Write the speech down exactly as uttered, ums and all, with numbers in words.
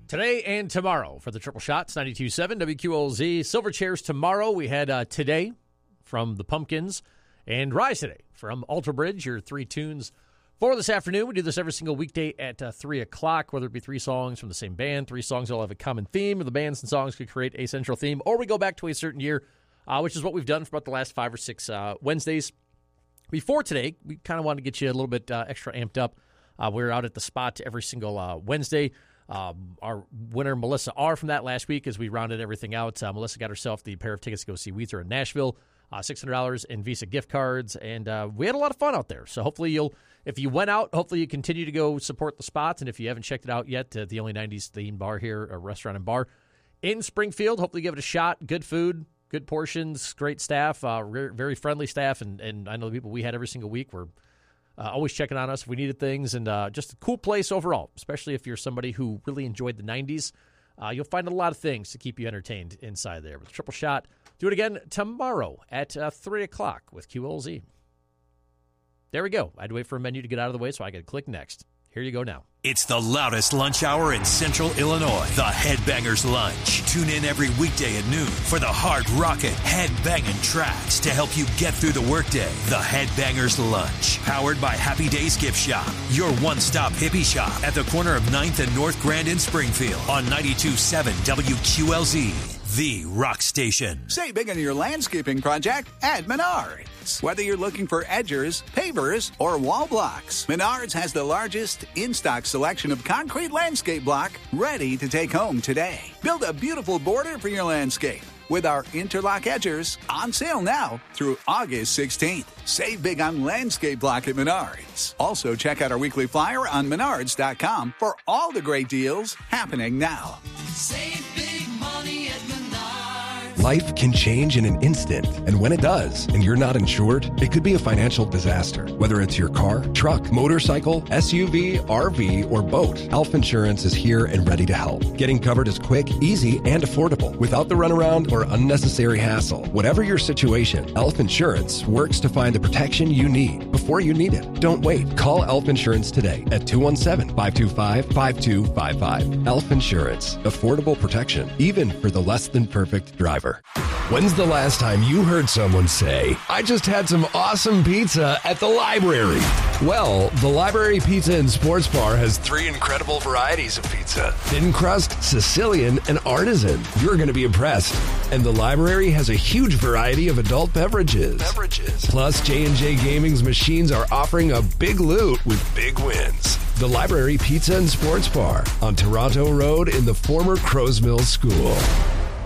Today and tomorrow for the Triple Shots, ninety-two point seven W Q L Z. Silver Chairs tomorrow. We had uh, Today from the Pumpkins and Rise Today from Alter Bridge, your three tunes for this afternoon. We do this every single weekday at uh, three o'clock, whether it be three songs from the same band, three songs that all have a common theme, or the bands and songs could create a central theme, or we go back to a certain year, uh, which is what we've done for about the last five or six uh, Wednesdays. Before today, we kind of wanted to get you a little bit uh, extra amped up. Uh, we're out at the spot every single uh, Wednesday. Um, our winner, Melissa R., from that last week, as we rounded everything out. Uh, Melissa got herself the pair of tickets to go see Weezer in Nashville, uh, six hundred dollars in Visa gift cards, and uh, we had a lot of fun out there. So hopefully you'll, if you went out, hopefully you continue to go support the spots. And if you haven't checked it out yet, uh, the only nineties themed bar here, a restaurant and bar in Springfield, hopefully give it a shot. Good food, good portions, great staff, uh, re- very friendly staff, and, and I know the people we had every single week were Uh, always checking on us if we needed things, and uh, just a cool place overall, especially if you're somebody who really enjoyed the nineties. Uh, you'll find a lot of things to keep you entertained inside there. With Triple Shot, do it again tomorrow at uh, three o'clock with Q L Z. There we go. I had to wait for a menu to get out of the way so I could click next. Here you go now. It's the loudest lunch hour in Central Illinois, the Headbangers Lunch. Tune in every weekday at noon for the hard rockin', headbanging tracks to help you get through the workday. The Headbangers Lunch, powered by Happy Days Gift Shop, your one-stop hippie shop at the corner of ninth and North Grand in Springfield on ninety-two point seven W Q L Z, the rock station. Save big on your landscaping project at Menards. Whether you're looking for edgers, pavers, or wall blocks, Menards has the largest in-stock selection of concrete landscape block ready to take home today. Build a beautiful border for your landscape with our interlock edgers on sale now through August sixteenth. Save big on landscape block at Menards. Also, check out our weekly flyer on menards dot com for all the great deals happening now. Save big money at Menards. Life can change in an instant, and when it does, and you're not insured, it could be a financial disaster. Whether it's your car, truck, motorcycle, S U V, R V, or boat, Elf Insurance is here and ready to help. Getting covered is quick, easy, and affordable, without the runaround or unnecessary hassle. Whatever your situation, Elf Insurance works to find the protection you need before you need it. Don't wait. Call Elf Insurance today at two one seven, five two five, five two five five. Elf Insurance. Affordable protection, even for the less than perfect driver. When's the last time you heard someone say, I just had some awesome pizza at the library? Well, the Library Pizza and Sports Bar has three incredible varieties of pizza: thin crust, Sicilian, and artisan. You're going to be impressed. And the library has a huge variety of adult beverages. Beverages. Plus, J and J Gaming's machines are offering a big loot with big wins. The Library Pizza and Sports Bar on Toronto Road in the former Crows Mill School.